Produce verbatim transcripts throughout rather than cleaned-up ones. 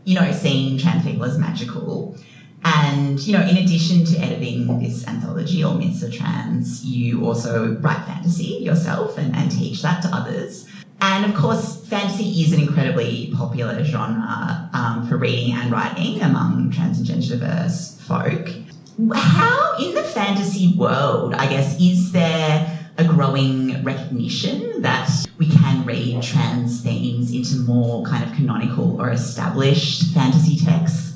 you know, seeing trans people as magical. And, you know, in addition to editing this anthology, All Myths Are Trans, you also write fantasy yourself and, and teach that to others. And, of course, fantasy is an incredibly popular genre um, for reading and writing among trans and gender diverse folk. How, in the fantasy world, I guess, is there a growing recognition that we can read trans themes into more kind of canonical or established fantasy texts?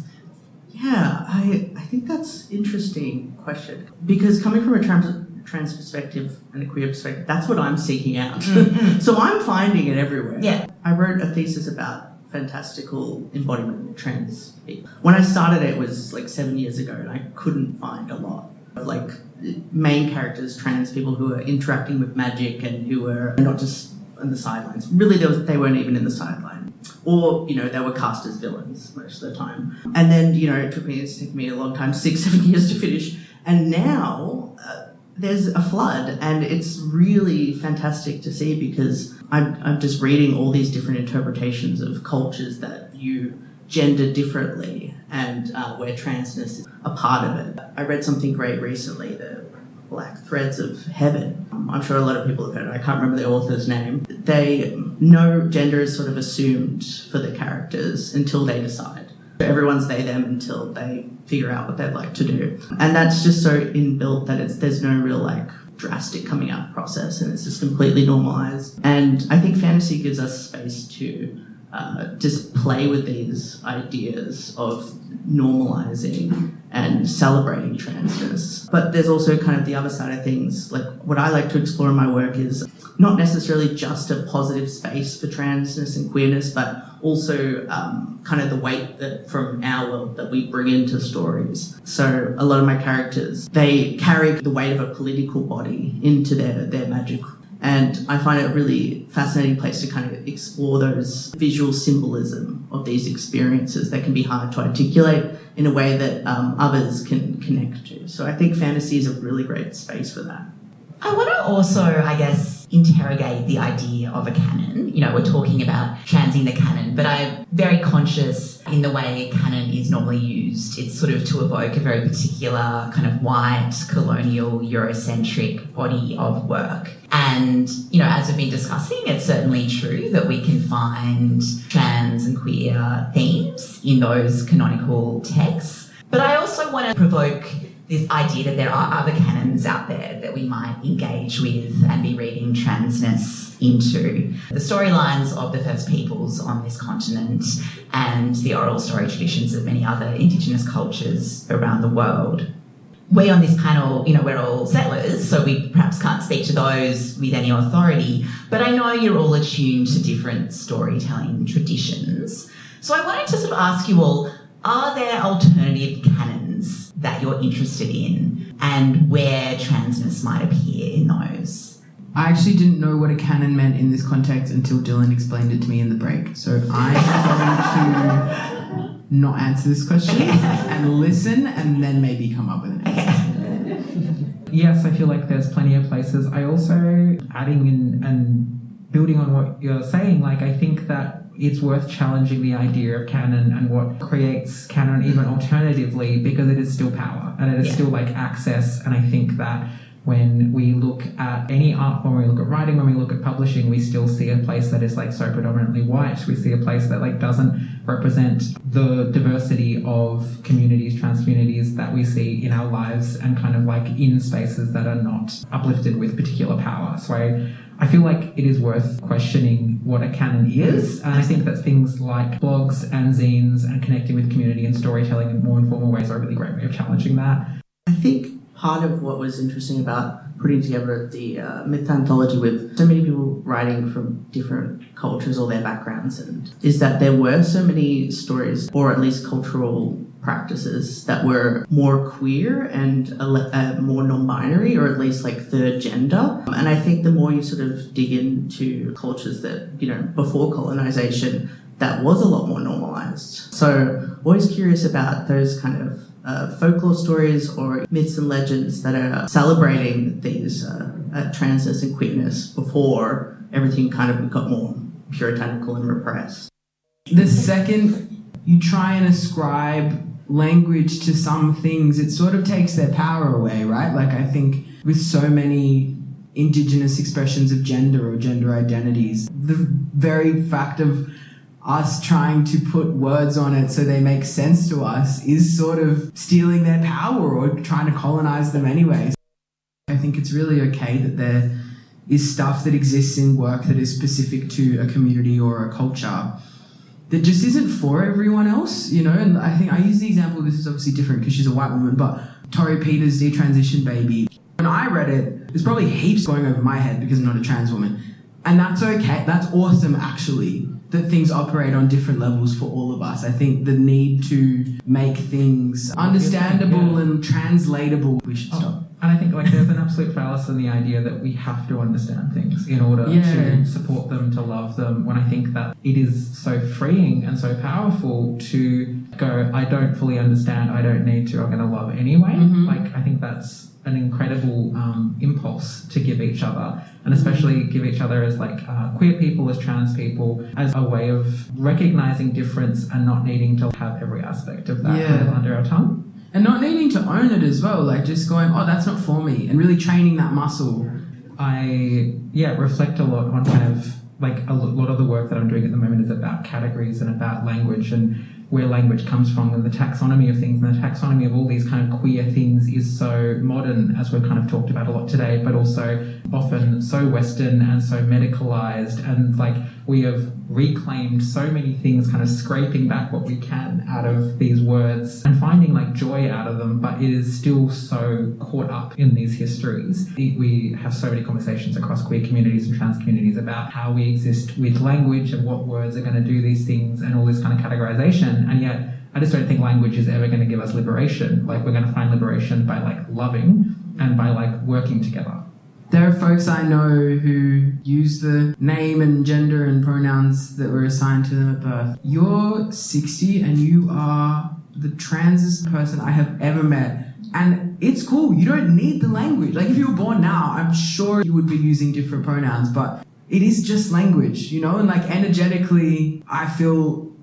Yeah, I, I think that's an interesting question. Because coming from a trans, trans perspective and a queer perspective, that's what I'm seeking out. Mm-hmm. So I'm finding it everywhere. Yeah. I wrote a thesis about fantastical embodiment of trans people. When I started it was like seven years ago and I couldn't find a lot of like main characters, trans people who were interacting with magic and who were not just on the sidelines. Really, there was, they weren't even in the sideline. Or, you know, they were cast as villains most of the time. And then, you know, it took me, it's taken me a long time, six, seven years to finish. And now uh, there's a flood and it's really fantastic to see because I'm, I'm just reading all these different interpretations of cultures that view gender differently and uh, where transness is a part of it. I read something great recently, the Black Threads of Heaven. I'm sure a lot of people have heard it. I can't remember the author's name. They know gender is sort of assumed for the characters until they decide. So everyone's they, them until they figure out what they'd like to do. And that's just so inbuilt that it's there's no real like drastic coming out process and it's just completely normalized. And I think fantasy gives us space to uh, just play with these ideas of normalizing and celebrating transness. But there's also kind of the other side of things. Like what I like to explore in my work is not necessarily just a positive space for transness and queerness, but also um, kind of the weight that from our world that we bring into stories. So a lot of my characters, they carry the weight of a political body into their, their magic. And I find it a really fascinating place to kind of explore those visual symbolism of these experiences that can be hard to articulate in a way that um, others can connect to. So I think fantasy is a really great space for that. I want to also, I guess, interrogate the idea of a canon. You know, we're talking about transing the canon, but I'm very conscious in the way canon is normally used. It's sort of to evoke a very particular kind of white, colonial, Eurocentric body of work. And, you know, as we've been discussing, it's certainly true that we can find trans and queer themes in those canonical texts. But I also want to provoke this idea that there are other canons out there that we might engage with and be reading transness into. The storylines of the First Peoples on this continent and the oral story traditions of many other Indigenous cultures around the world. We on this panel, you know, we're all settlers, so we perhaps can't speak to those with any authority, but I know you're all attuned to different storytelling traditions. So I wanted to sort of ask you all, are there alternative canons that you're interested in and where transness might appear in those? I actually didn't know what a canon meant in this context until Dylan explained it to me in the break. So I'm going to not answer this question okay. and listen and then maybe come up with an answer. Yes, I feel like there's plenty of places. I also, adding in and building on what you're saying, like I think that it's worth challenging the idea of canon and what creates canon even alternatively, because it is still power and it is yeah. still like access. And I think that when we look at any art form, when we look at writing, when we look at publishing, we still see a place that is like so predominantly white. We see a place that like doesn't represent the diversity of communities, trans communities that we see in our lives and kind of like in spaces that are not uplifted with particular power. So I I feel like it is worth questioning what a canon is. And I think that things like blogs and zines and connecting with community and storytelling in more informal ways are a really great way of challenging that. I think part of what was interesting about putting together the uh, myth anthology with so many people writing from different cultures or their backgrounds and is that there were so many stories, or at least cultural practices, that were more queer and uh, more non-binary, or at least like third gender. And I think the more you sort of dig into cultures that, you know, before colonization, that was a lot more normalized. So always curious about those kind of uh, folklore stories or myths and legends that are celebrating these uh, uh, transness and queerness before everything kind of got more puritanical and repressed. The second you try and ascribe language to some things, it sort of takes their power away, right? Like I think with so many indigenous expressions of gender or gender identities, the very fact of us trying to put words on it so they make sense to us is sort of stealing their power or trying to colonize them anyway. I think it's really okay that there is stuff that exists in work that is specific to a community or a culture that just isn't for everyone else, you know? And I think I use the example, this is obviously different because she's a white woman, but Tori Peters' Detransition Baby. When I read it, there's probably heaps going over my head because I'm not a trans woman. And that's okay. That's awesome, actually, that things operate on different levels for all of us. I think the need to make things understandable yeah. and translatable, we should Oh. stop. And I think like there's an absolute fallacy in the idea that we have to understand things in order Yeah. to support them, to love them, when I think that it is so freeing and so powerful to go, I don't fully understand, I don't need to, I'm going to love anyway. Mhm. Like I think that's an incredible um, impulse to give each other, and especially give each other as like uh, queer people, as trans people, as a way of recognizing difference and not needing to have every aspect of that Yeah. kind of under our tongue. And not needing to own it as well, like just going, oh, that's not for me, and really training that muscle. I, yeah, reflect a lot on kind of, like, a lo- lot of the work that I'm doing at the moment is about categories and about language and where language comes from and the taxonomy of things. And the taxonomy of all these kind of queer things is so modern, as we've kind of talked about a lot today, but also often so Western and so medicalized. And, like, we have reclaimed so many things, kind of scraping back what we can out of these words and finding like joy out of them, but it is still so caught up in these histories. We have so many conversations across queer communities and trans communities about how we exist with language and what words are going to do these things and all this kind of categorization, and yet I just don't think language is ever going to give us liberation. Like we're going to find liberation by like loving and by like working together. There are folks I know who use the name and gender and pronouns that were assigned to them at birth. You're sixty and you are the transest person I have ever met. And it's cool. You don't need the language. Like if you were born now, I'm sure you would be using different pronouns, but it is just language, you know? And like energetically, I feel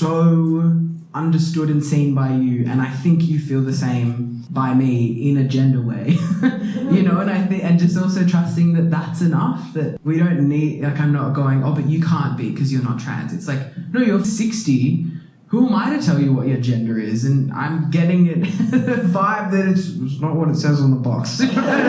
so understood and seen by you, and I think you feel the same by me in a gender way. You know, and I think, and just also trusting that that's enough, that we don't need, like I'm not going, oh, but you can't be because you're not trans. It's like, no, you're sixty. Who am I to tell you what your gender is? And I'm getting it the vibe that it's, it's not what it says on the box. You know what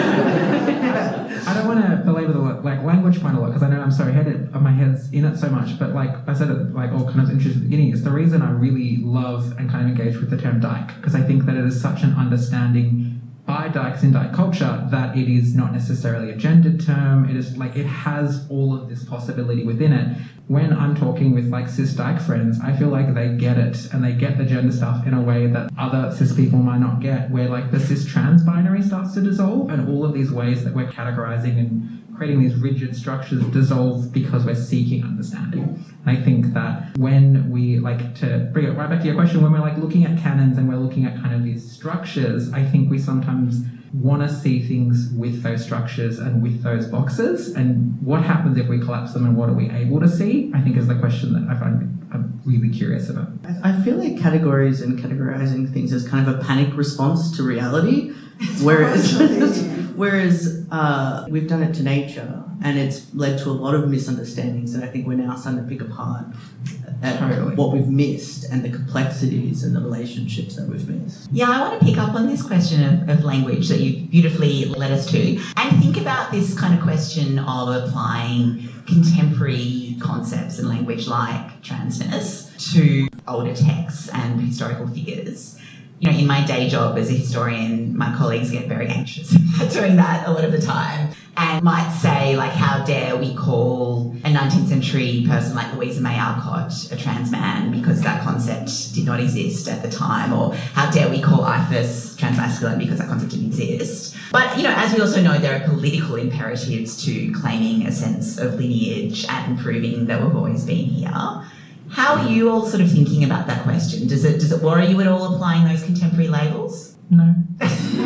I mean? Yeah. I don't want to belabor the like language point a lot because I know I'm so headed, my head's in it so much. But like I said, it like all kind of interested at the beginning, it's the reason I really love and kind of engage with the term dyke, because I think that it is such an understanding by dykes in dyke culture that it is not necessarily a gendered term. It is like it has all of this possibility within it. When I'm talking with like cis dyke friends, I feel like they get it and they get the gender stuff in a way that other cis people might not get, where like the cis trans binary starts to dissolve and all of these ways that we're categorizing and creating these rigid structures dissolve because we're seeking understanding. I think that when we like, to bring it right back to your question, when we're like looking at canons and we're looking at kind of these structures, I think we sometimes want to see things with those structures and with those boxes, and what happens if we collapse them and what are we able to see, I think is the question that I find I'm really curious about. I I feel like categories and categorizing things is kind of a panic response to reality, whereas whereas uh, we've done it to nature, and it's led to a lot of misunderstandings that I think we're now starting to pick apart at Totally. what we've missed and the complexities and the relationships that we've missed. Yeah, I want to pick up on this question of, of language that you beautifully led us to, and think about this kind of question of applying contemporary concepts and language like transness to older texts and historical figures. You know, in my day job as a historian, my colleagues get very anxious about doing that a lot of the time and might say, like, how dare we call a nineteenth century person like Louisa May Alcott a trans man because that concept did not exist at the time, or how dare we call I F A S transmasculine because that concept didn't exist. But, you know, as we also know, there are political imperatives to claiming a sense of lineage and proving that we've always been here. How are you all sort of thinking about that question? Does it does it worry you at all applying those contemporary labels? No. I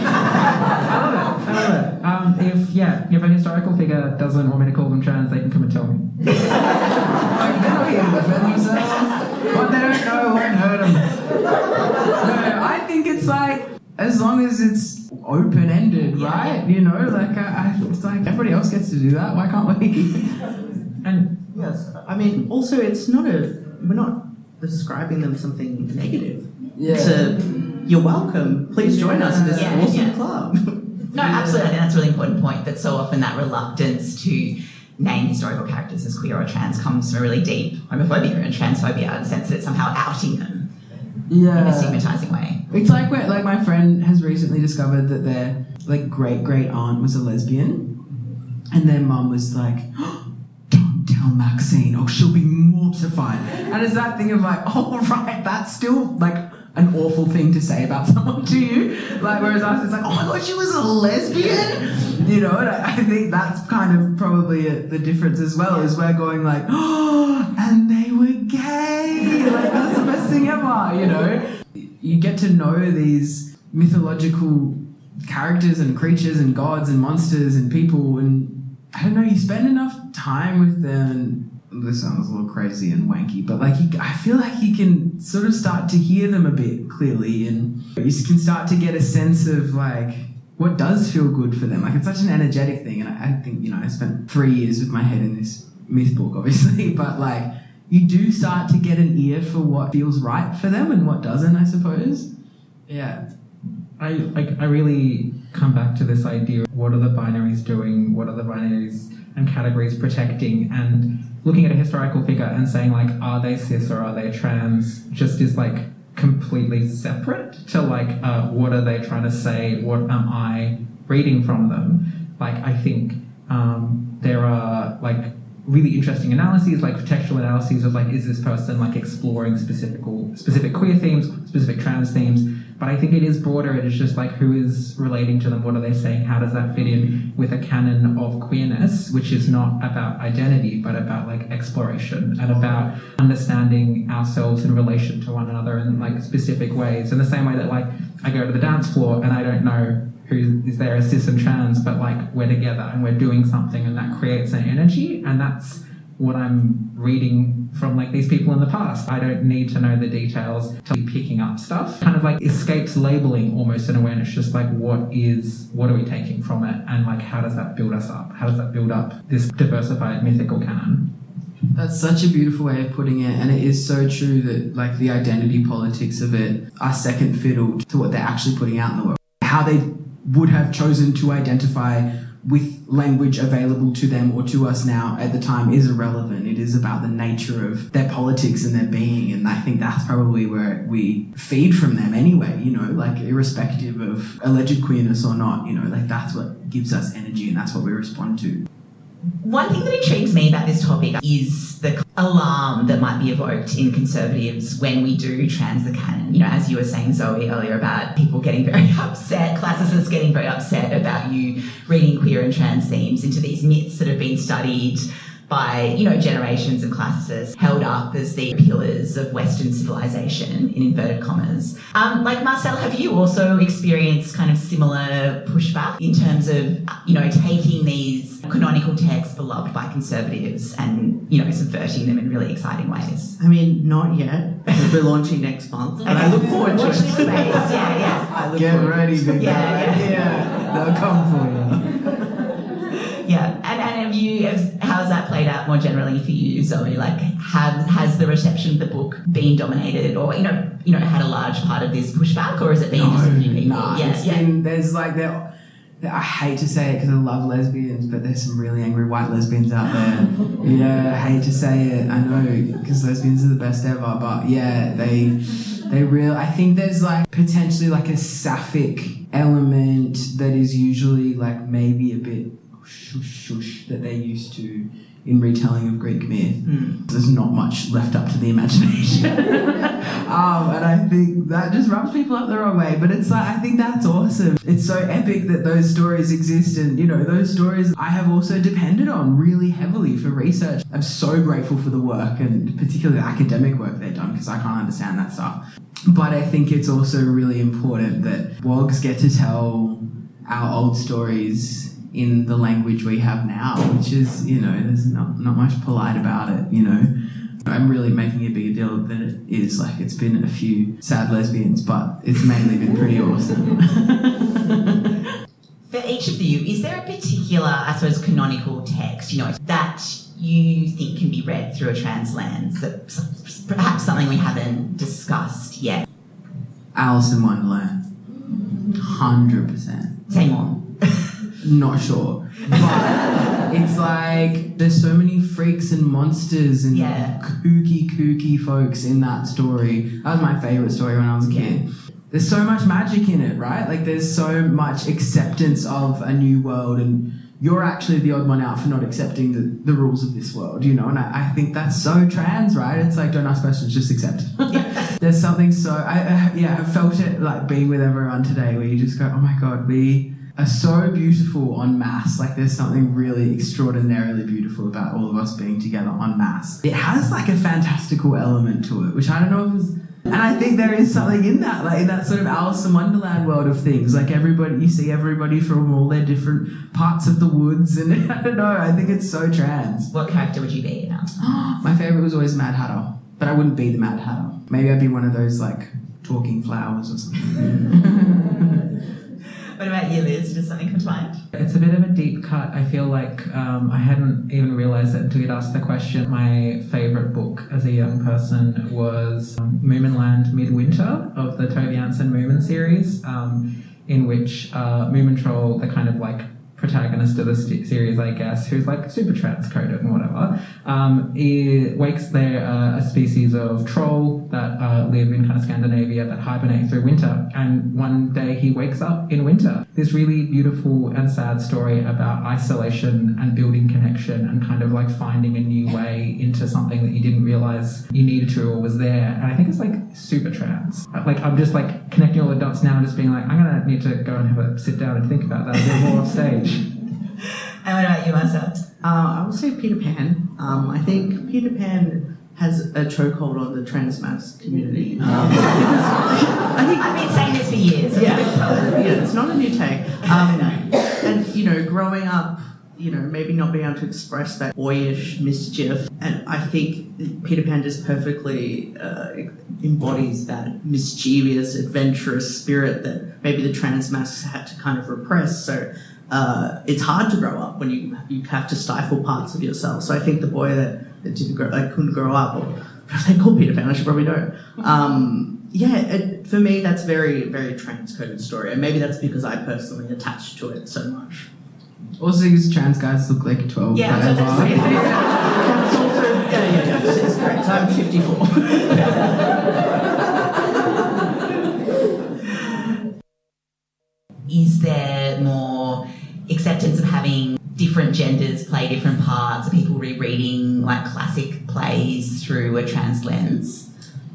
love it. I love it. Um, if, yeah, if a historical figure doesn't want me to call them trans, they can come and tell me. Like, they're not here to defend themselves. But they don't know as it's open-ended, Yeah. right? You know, like, I, I, it's like everybody else gets to do that. Why can't we? And Yes. I mean, also, it's not a, we're not describing them something negative. It's a, you're welcome. Please join us in this Yeah, awesome yeah. club. No, absolutely. I think that's a really important point, that so often that reluctance to name historical characters as queer or trans comes from a really deep homophobia and transphobia, and the sense that it's somehow outing them in a Yeah. stigmatizing way. It's like where, like my friend has recently discovered that their like great great aunt was a lesbian, and their mum was like, oh, "Don't tell Maxine, or she'll be mortified." And it's that thing of like, "Oh right, that's still like an awful thing to say about someone to you." Like whereas us, it's like, "Oh my god, she was a lesbian," you know. And I, I think that's kind of probably a, the difference as well. Is we're going like, "Oh, and they were gay." Like that's the best thing ever, you know. You get to know these mythological characters and creatures and gods and monsters and people, and I don't know, you spend enough time with them, and this sounds a little crazy and wanky, but like you, I feel like you can sort of start to hear them a bit clearly, and you can start to get a sense of like what does feel good for them. Like it's such an energetic thing, and I, I think, you know, I spent three years with my head in this myth book, obviously, but like you do start to get an ear for what feels right for them and what doesn't, I suppose. Yeah. I like I really come back to this idea of what are the binaries doing, what are the binaries and categories protecting, and looking at a historical figure and saying like, are they cis or are they trans, just is like completely separate to like uh, what are they trying to say, what am I reading from them. Like I think um, there are like really interesting analyses, like textual analyses of like, is this person like exploring specific specific queer themes, specific trans themes, but I think it is broader. It is just like, who is relating to them, what are they saying, how does that fit in with a canon of queerness, which is not about identity but about like exploration and about understanding ourselves in relation to one another in like specific ways, in the same way that like I go to the dance floor and I don't know who is there as cis and trans, but like we're together and we're doing something, and that creates an energy, and that's what I'm reading from like these people in the past. I don't need to know the details to be picking up stuff. Kind of like escapes labeling almost in a way, and it's just like, what is, what are we taking from it, and like how does that build us up? How does that build up this diversified mythical canon? That's such a beautiful way of putting it, and it is so true that like the identity politics of it are second fiddle to what they're actually putting out in the world. How they would have chosen to identify with language available to them or to us now at the time is irrelevant. It is about the nature of their politics and their being, and I think that's probably where we feed from them anyway, you know, like irrespective of alleged queerness or not, you know, like that's what gives us energy and that's what we respond to. One thing that intrigues me about this topic is the alarm that might be evoked in conservatives when we do trans the canon. You know, as you were saying, Zoe, earlier about people getting very upset, classicists getting very upset about you reading queer and trans themes into these myths that have been studied by, you know, generations of classicists, held up as the pillars of Western civilization, in inverted commas. Um, like, Marcel, have you also experienced kind of similar pushback in terms of, you know, taking these canonical texts beloved by conservatives and, you know, subverting them in really exciting ways? I mean, not yet, because we're launching next month, but I look forward to Watch it. this space, yeah, yeah. I look Get forward ready, to it. big Yeah, guy. yeah. Yeah, they'll come for you. Yeah, and, and have you, have, how's that played out more generally for you, Zoe? Like, have, has the reception of the book been dominated, or, you know, you know, had a large part of this pushback, or has it been No, just a few people? nah, yeah, it's yeah. been, there's like, there, I hate to say it because I love lesbians, but there's some really angry white lesbians out there. Yeah, I hate to say it, I know, because lesbians are the best ever, but yeah, they, they real, I think there's like potentially like a sapphic element that is usually like maybe a bit shush shush that they're used to in retelling of Greek myth. Mm. There's not much left up to the imagination. um, and I think that just rubs people up the wrong way. But it's like, I think that's awesome. It's so epic that those stories exist. And, you know, those stories I have also depended on really heavily for research. I'm so grateful for the work, and particularly the academic work they've done, because I can't understand that stuff. But I think it's also really important that W O Gs get to tell our old stories in the language we have now, which is, you know, there's not, not much polite about it, you know. I'm really making a bigger deal than it is. Like, it's been a few sad lesbians, but it's mainly been pretty awesome. each of you, is there a particular, I suppose, canonical text, you know, that you think can be read through a trans lens, that perhaps something we haven't discussed yet? Alice in Wonderland. one hundred percent. Say more. Not sure. But it's like there's so many freaks and monsters and Yeah. kooky, kooky folks in that story. That was my favourite story when I was a kid. There's so much magic in it, right? Like there's so much acceptance of a new world, and you're actually the odd one out for not accepting the, the rules of this world, you know? And I, I think that's so trans, right? It's like, don't ask questions, just accept. There's something so, I, I yeah, I felt it like being with everyone today where you just go, oh my God, we are so beautiful en masse. Like there's something really extraordinarily beautiful about all of us being together en masse. It has like a fantastical element to it, which I don't know if is, and I think there is something in that, like in that sort of Alice in Wonderland world of things. Like everybody, you see everybody from all their different parts of the woods, and I don't know, I think it's so trans. What character would you be now? My favourite was always Mad Hatter, but I wouldn't be the Mad Hatter. Maybe I'd be one of those like talking flowers or something. What about you, Liz? Does something come to mind? It's a bit of a deep cut. I feel like um, I hadn't even realised it until you'd asked the question. My favourite book as a young person was um, Moominland Midwinter of the Toby Anson Moomin series, um, in which uh, Moomin Troll, the kind of like protagonist of the st- series, I guess, who's like super transcoded and whatever, um, he wakes there uh, a species of troll that uh, live in kind of Scandinavia that hibernate through winter, and one day he wakes up in winter. This really beautiful and sad story about isolation and building connection and kind of like finding a new way into something that you didn't realise you needed to or was there. And I think it's like super trans. Like I'm just like connecting all the dots now and just being like, I'm gonna need to go and have a sit down and think about that a bit more off stage. And what about you, Marcel? Uh, I would say Peter Pan. Um, I think Peter Pan has a chokehold on the trans mass community. Um, I think I've been saying this for years. yeah, yeah, it's not a new take. Um, and you know, growing up, you know, maybe not being able to express that boyish mischief, and I think Peter Pan just perfectly uh, embodies that mischievous, adventurous spirit that maybe the trans mass had to kind of repress. So. Uh, it's hard to grow up when you you have to stifle parts of yourself. So I think the boy that, that didn't grow, like couldn't grow up, or if they call Peter Pan, I should probably know. Um, yeah, it, for me that's very very transcoded story, and maybe that's because I personally attached to it so much. Also, because trans guys look like twelve. Yeah, that's what I'm saying. That's also yeah yeah yeah. It's, it's correct. I'm fifty-four. Is there more acceptance of having different genders play different parts? Are people rereading like classic plays through a trans lens?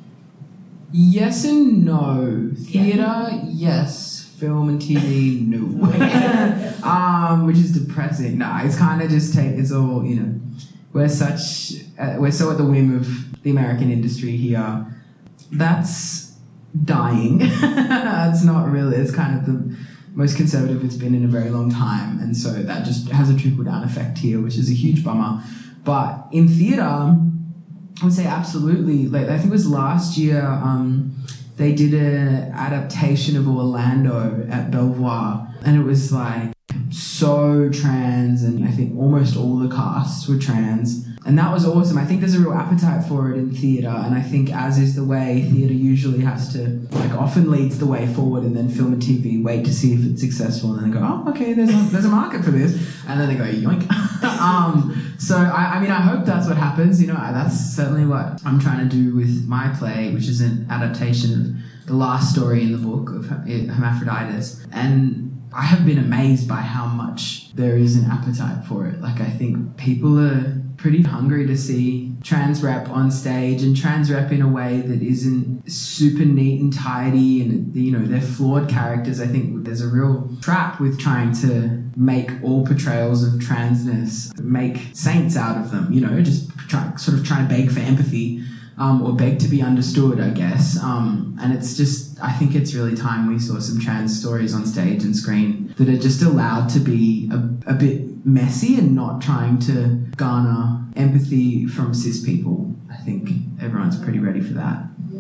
Yes and no. Theatre, Yeah. yes. Film and T V, no. um, which is depressing. No, it's kind of just take. It's all, you know. We're such. Uh, we're so at the whim of the American industry here. That's dying. It's not really. It's kind of the most conservative it's been in a very long time, and so that just has a trickle down effect here, which is a huge bummer. But in theatre, I would say absolutely. Like I think it was last year, um, they did an adaptation of Orlando at Belvoir, and it was like so trans, and I think almost all the casts were trans. And that was awesome. I think there's a real appetite for it in theatre, and I think as is the way, theatre usually has to, like often leads the way forward, and then film and T V wait to see if it's successful, and then they go, oh, okay, there's a, there's a market for this, and then they go, yoink. um, so, I, I mean, I hope that's what happens, you know, that's certainly what I'm trying to do with my play, which is an adaptation of the last story in the book of Hermaphroditus, and I have been amazed by how much there is an appetite for it. Like, I think people are pretty hungry to see trans rep on stage, and trans rep in a way that isn't super neat and tidy, and you know, they're flawed characters. I think there's a real trap with trying to make all portrayals of transness, make saints out of them, you know, just try, sort of trying to beg for empathy. Um, or beg to be understood, I guess. Um, and it's just, I think it's really time we saw some trans stories on stage and screen that are just allowed to be a, a bit messy and not trying to garner empathy from cis people. I think everyone's pretty ready for that.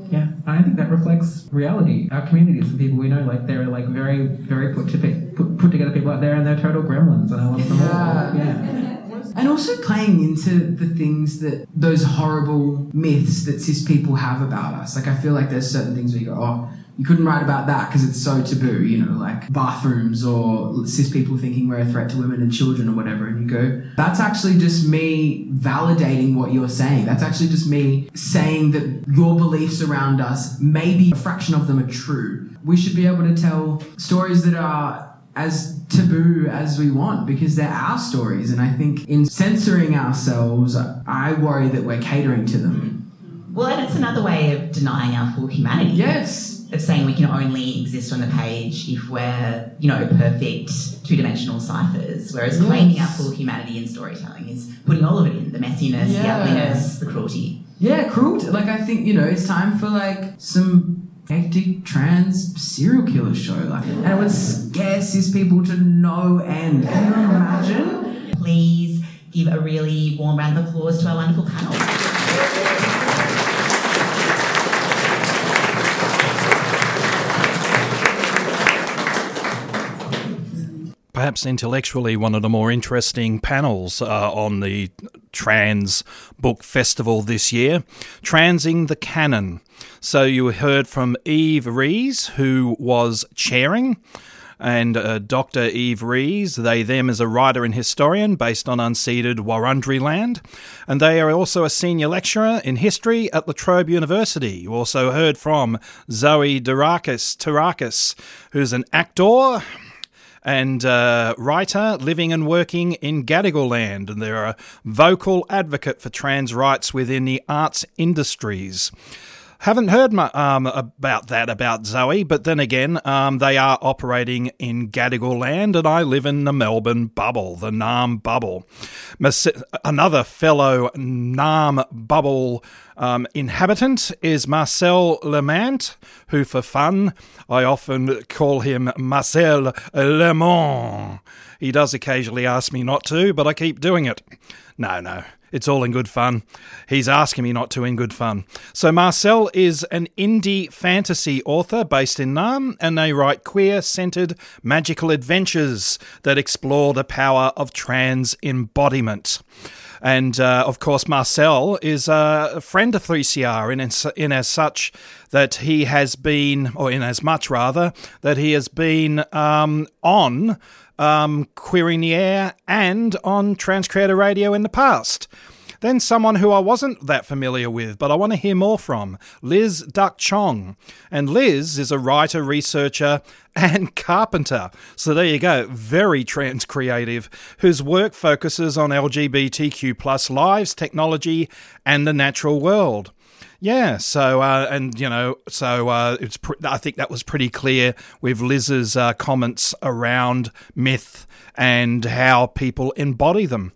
Yeah, I think that reflects reality. Our communities, the people we know, like they're like very, very put to pick, put, put together people out there, and they're total gremlins, and I love them Yeah. all. Yeah. And also playing into the things that, those horrible myths that cis people have about us. Like, I feel like there's certain things where you go, oh, you couldn't write about that because it's so taboo, you know, like bathrooms or cis people thinking we're a threat to women and children or whatever. And you go, that's actually just me validating what you're saying. That's actually just me saying that your beliefs around us, maybe a fraction of them are true. We should be able to tell stories that are as taboo as we want because they're our stories. And I think in censoring ourselves, I worry that we're catering to them. Well, and it's another way of denying our full humanity. Yes. Of saying we can only exist on the page if we're, you know, perfect two-dimensional ciphers, whereas Yes. claiming our full humanity in storytelling is putting all of it in, the messiness, the Yeah. ugliness, the cruelty. Yeah, cruelty. Like, I think, you know, it's time for, like, some hectic trans serial killer show. Like, and it would scare cis people to no end. Can you imagine? Please give a really warm round of applause to our wonderful panel. Perhaps intellectually one of the more interesting panels uh, on the Trans Book Festival this year, Transing the Canon. So you heard from Eve Rees, who was chairing, and uh, Doctor Eve Rees, they, them, is a writer and historian based on unceded Wurundjeri land, and they are also a senior lecturer in history at La Trobe University. You also heard from Zoe Durakis, Tarakis, who's an actor and uh, writer living and working in Gadigal land, and they're a vocal advocate for trans rights within the arts industries. Haven't heard my, um, about that, about Zoe, but then again, um, they are operating in Gadigal land, and I live in the Melbourne bubble, the Naarm bubble. Another fellow Naarm bubble um, inhabitant is Marcel Lemant, who for fun, I often call him Marcel Lemont. He does occasionally ask me not to, but I keep doing it. No, no. It's all in good fun. He's asking me not to in good fun. So Marcel is an indie fantasy author based in Naarm, and they write queer-centred magical adventures that explore the power of trans embodiment. And, uh, of course, Marcel is a friend of three C R in, in as such that he has been, or in as much, rather, that he has been um, on Um, Queering the Air and on Trans Creator Radio in the past. Then someone who I wasn't that familiar with, but I want to hear more from, Liz Duck Chong. And Liz is a writer, researcher, and carpenter. So there you go, very trans creative, whose work focuses on L G B T Q plus lives, technology, and the natural world. Yeah, so, uh, and, you know, so uh, it's. Pr- I think that was pretty clear with Liz's uh, comments around myth and how people embody them.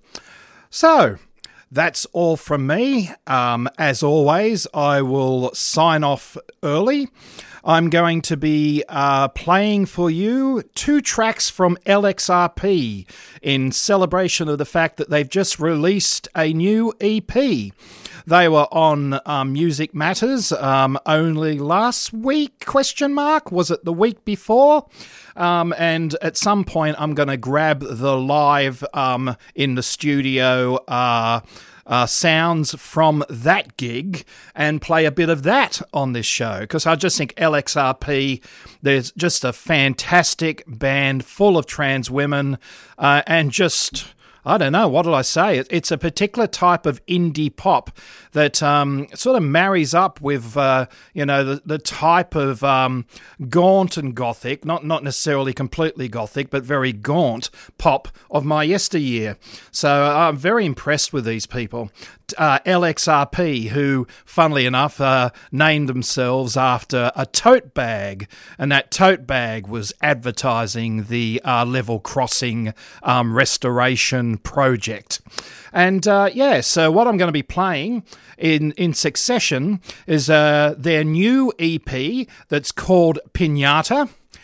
So, that's all from me. Um, as always, I will sign off early. I'm going to be uh, playing for you two tracks from L X R P in celebration of the fact that they've just released a new E P. They were on um, Music Matters um, only last week, question mark? Was it the week before? Um, and at some point I'm going to grab the live um, in the studio uh, uh, sounds from that gig and play a bit of that on this show, because I just think L X R P, there's just a fantastic band full of trans women uh, and just... I don't know, what did I say? It's a particular type of indie pop that um, sort of marries up with, uh, you know, the, the type of um, gaunt and gothic, not, not necessarily completely gothic, but very gaunt pop of my yesteryear. So uh, I'm very impressed with these people. Uh, L X R P, who, funnily enough, uh, named themselves after a tote bag, and that tote bag was advertising the uh, Level Crossing um, restoration project. And uh, yeah, so what I'm going to be playing in, in succession is uh, their new E P that's called Pinata.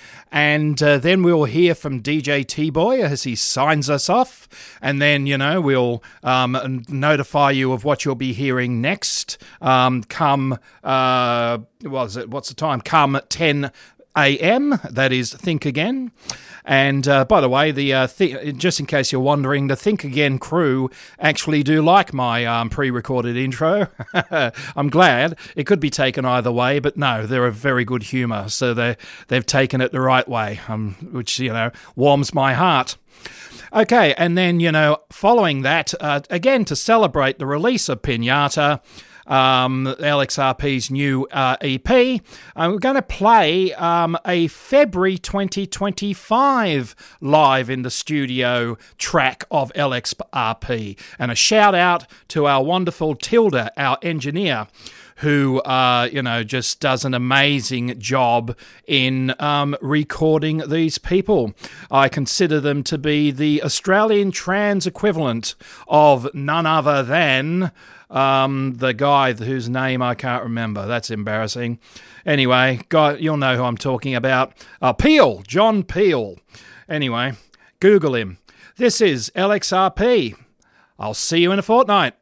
And uh, then we'll hear from D J T-Boy as he signs us off. And then, you know, we'll um, notify you of what you'll be hearing next. Um, come, uh, what is it? What's the time? Come ten a.m. That is Think Again. And uh, by the way, the uh, th- just in case you're wondering, the Think Again crew actually do like my um, pre-recorded intro. I'm glad. It could be taken either way, but no, they're a very good humour, so they they've taken it the right way, um, which, you know, warms my heart. Okay, and then, you know, following that, uh, again, to celebrate the release of Pinata, Um, L X R P's new uh, E P. Uh, we're going to play um, a February twenty twenty-five live in the studio track of L X R P. And a shout out to our wonderful Tilda, our engineer, who, uh, you know, just does an amazing job in um, recording these people. I consider them to be the Australian trans equivalent of none other than um, the guy whose name I can't remember. That's embarrassing. Anyway, guy, you'll know who I'm talking about. Uh, Peel, John Peel. Anyway, Google him. This is L X R P. I'll see you in a fortnight.